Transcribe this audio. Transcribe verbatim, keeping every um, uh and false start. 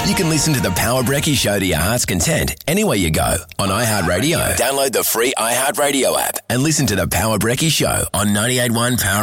You can listen to the Power Brekkie Show to your heart's content anywhere you go on iHeartRadio. Download the free iHeartRadio app and listen to the Power Brekkie Show on ninety-eight point one Power